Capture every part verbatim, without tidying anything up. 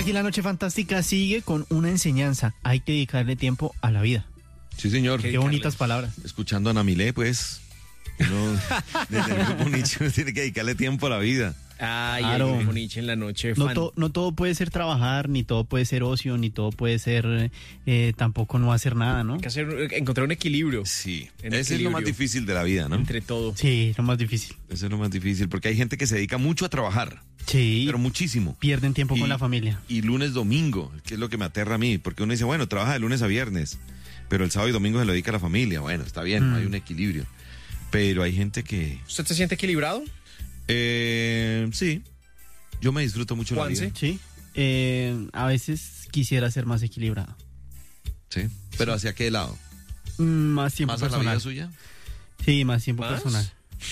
Aquí la noche fantástica sigue con una enseñanza. Hay que dedicarle tiempo a la vida. Sí, señor. Qué bonitas palabras. Escuchando a Ana Milé, pues, uno desde el grupo Nietzsche tiene que dedicarle tiempo a la vida. Ay, Claro. el grupo Nietzsche en la noche. No, fan. to- no todo puede ser trabajar, ni todo puede ser ocio, ni todo puede ser eh, tampoco no hacer nada, ¿no? Hay que hacer, encontrar un equilibrio Sí, En ese es lo más equilibrio. difícil de la vida, ¿no? entre todo. Sí, lo más difícil. Eso es lo más difícil, porque hay gente que se dedica mucho a trabajar, Sí, pero muchísimo. pierden tiempo Y- con la familia. Y lunes, domingo, que es lo que me aterra a mí, porque uno dice, bueno, trabaja de lunes a viernes, pero el sábado y domingo se lo dedica a la familia. Bueno, está bien, Mm. hay un equilibrio. Pero hay gente que... ¿Usted se siente equilibrado? Eh, sí, yo me disfruto mucho la Juanse. vida. Sí, eh, a veces quisiera ser más equilibrado. Sí, pero ¿hacia qué lado? Mm, Más tiempo ¿Más a la personal. vida suya? Sí, más tiempo ¿Más? personal.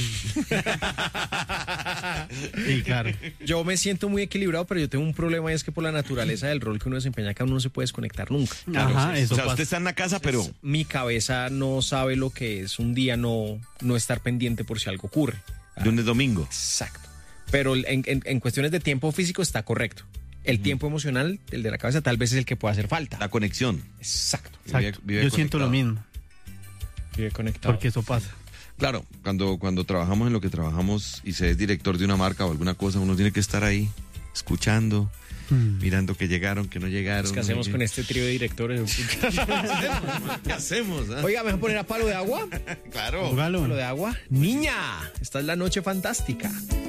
Sí, claro. Yo me siento muy equilibrado, pero yo tengo un problema y es que por la naturaleza del rol que uno desempeña acá uno no se puede desconectar nunca. Ajá, eso O sea, pasa. usted está en la casa, pero... Mi cabeza no sabe lo que es un día no, no estar pendiente por si algo ocurre. Lunes, domingo. Exacto. Pero en, en- en cuestiones de tiempo físico está correcto. El tiempo emocional, el de la cabeza, tal vez es el que puede hacer falta. La conexión. Exacto. Vive- Exacto. vive Yo siento lo conectado. mismo, Vive conectado. porque eso pasa. Claro, cuando, cuando trabajamos en lo que trabajamos y se es director de una marca o alguna cosa, uno tiene que estar ahí, escuchando, Mm. mirando que llegaron, que no llegaron. ¿Qué hacemos con este trío de directores? ¿Qué hacemos? ah? Oiga, ¿me dejan poner a palo de agua? Claro. Póngalo. Palo de agua. Niña, esta es la noche fantástica.